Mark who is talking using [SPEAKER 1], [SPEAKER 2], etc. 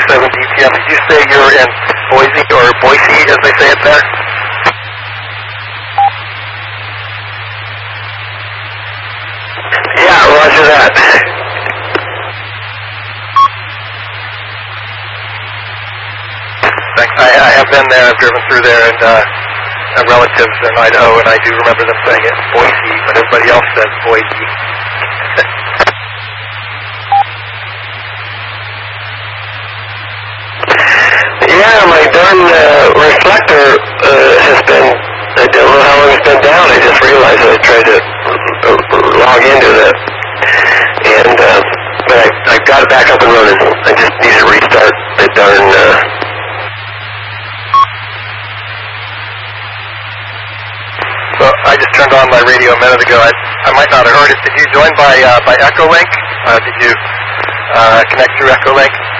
[SPEAKER 1] DTM. Did you say you're in Boise, or Boise, as they say it there?
[SPEAKER 2] Yeah, roger that.
[SPEAKER 1] Thanks. I have been there. I've driven through there, and have relatives in Idaho, and I do remember them saying it Boise, but everybody else says Boise.
[SPEAKER 2] Yeah, my darn reflector has been, I don't know how long it's been down. I just realized I tried to log into that. And, but I got it back up and running. I just need to restart the darn,
[SPEAKER 1] So I just turned on my radio a minute ago. I might not have heard it. Did you join by Echolink? Did you connect through Echolink?